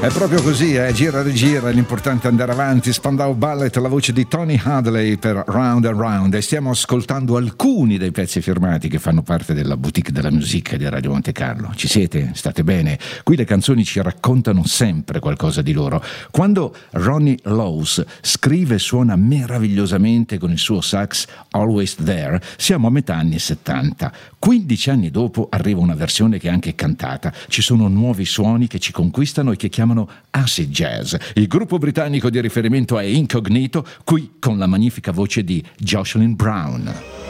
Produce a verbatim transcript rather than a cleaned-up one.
È proprio così, eh? Gira e rigira, l'importante è andare avanti. Spandau Ballet, la voce di Tony Hadley per Round and Round, e stiamo ascoltando alcuni dei pezzi firmati che fanno parte della boutique della musica di Radio Monte Carlo. Ci siete? State bene? Qui le canzoni ci raccontano sempre qualcosa di loro. Quando Ronnie Lowes scrive e suona meravigliosamente con il suo sax Always There, siamo a metà anni settanta. quindici anni dopo arriva una versione che è anche cantata. Ci sono nuovi suoni che ci conquistano e che chiamano acid jazz. Il gruppo britannico di riferimento è Incognito, qui con la magnifica voce di Jocelyn Brown.